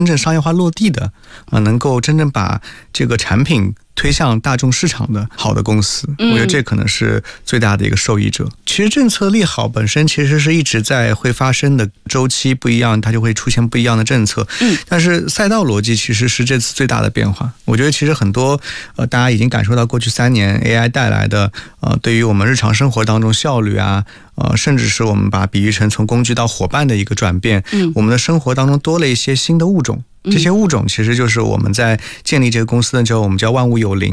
真正商业化落地的，能够真正把这个产品推向大众市场的好的公司，我觉得这可能是最大的一个受益者。其实政策利好本身其实是一直在会发生的，周期不一样，它就会出现不一样的政策。但是赛道逻辑其实是这次最大的变化。我觉得其实很多大家已经感受到过去3年 AI 带来的对于我们日常生活当中效率啊，甚至是我们把比喻成从工具到伙伴的一个转变，我们的生活当中多了一些新的物种。这些物种其实就是我们在建立这个公司的时候，我们叫万物有灵。